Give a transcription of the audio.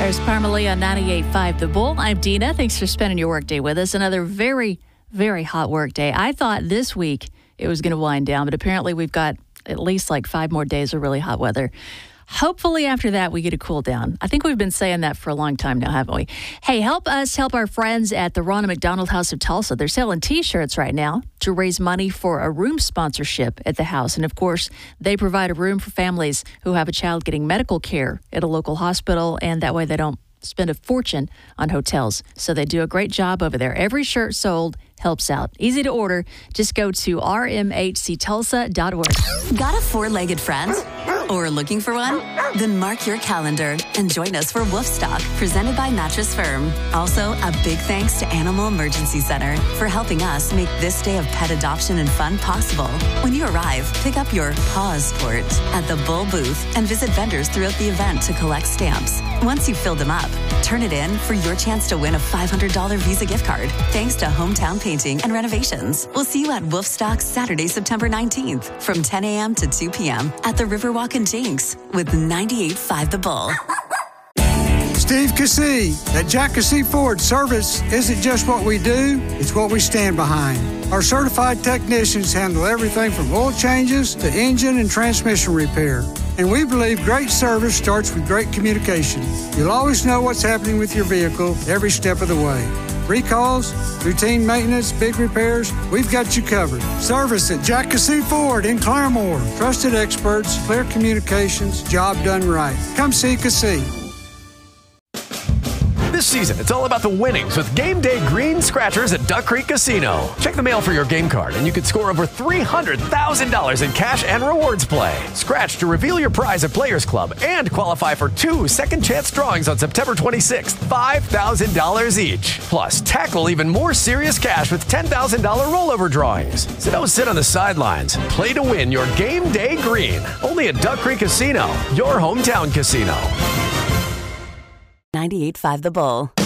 There's Parmalee on 98.5 The Bull. I'm Dina. Thanks for spending your workday with us. Another very, very hot workday. I thought this week it was going to wind down, but apparently we've got at least like 5 more days of really hot weather. Hopefully after that we get a cool down. I think we've been saying that for a long time now, haven't we? Hey, help us help our friends at the Ronald McDonald House of Tulsa. They're selling T-shirts right now to raise money for a room sponsorship at the house. And of course, they provide a room for families who have a child getting medical care at a local hospital, and that way they don't spend a fortune on hotels. So they do a great job over there. Every shirt sold helps out. Easy to order. Just go to rmhctulsa.org. Got a four-legged friend? Or looking for one? Then mark your calendar and join us for Woofstock, presented by Mattress Firm. Also, a big thanks to Animal Emergency Center for helping us make this day of pet adoption and fun possible. When you arrive, pick up your paws sport at the Bull booth and visit vendors throughout the event to collect stamps. Once you've filled them up, turn it in for your chance to win a $500 Visa gift card, thanks to Hometown Painting and Renovations. We'll see you at Woofstock Saturday, September 19th from 10 a.m. to 2 p.m. at the Riverwalk in Jinx with 98.5 The Bull. Steve Cassey. At Jack Cassey Ford, service isn't just what we do, it's what we stand behind. Our certified technicians handle everything from oil changes to engine and transmission repair. And we believe great service starts with great communication. You'll always know what's happening with your vehicle every step of the way. Recalls, routine maintenance, big repairs, we've got you covered. Service at Jack Cassey Ford in Claremore. Trusted experts, clear communications, job done right. Come see Cassey. This season, it's all about the winnings with Game Day Green Scratchers at Duck Creek Casino. Check the mail for your game card, and you could score over $300,000 in cash and rewards play. Scratch to reveal your prize at Players Club and qualify for 2 second-chance drawings on September 26th, $5,000 each. Plus, tackle even more serious cash with $10,000 rollover drawings. So don't sit on the sidelines. Play to win your Game Day Green. Only at Duck Creek Casino, your hometown casino. 98.5 The Bull.